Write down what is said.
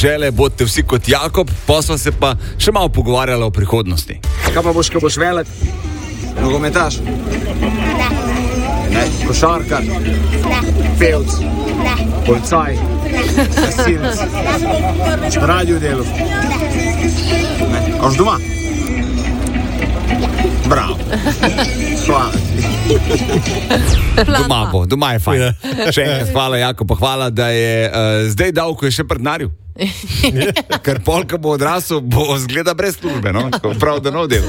Žele boste vsi kot Jakob, pa smo se pa še malo pogovarjali o prihodnosti. Kaj pa boš, ko boš velik? Nogometaš? Ne. Košarkar? Ne. Pevc? Ne. Policaj? Ne. Gasilec? Na radiju delu? Ne. A boš doma? Bravo. Hvala. Doma je fajn. Še enkrat hvala, Jakob, pa hvala, da je zdaj dal, ko je še prdnaril. Ker polka bo odrasel, bo zgleda brez službe, no? Prav, da nov del.